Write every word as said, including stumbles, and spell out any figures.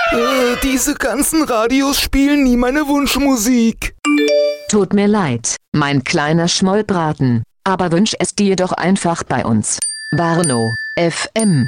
Äh, diese ganzen Radios spielen nie meine Wunschmusik. Tut mir leid, mein kleiner Schmollbraten, aber wünsch es dir doch einfach bei uns. Warnow F M.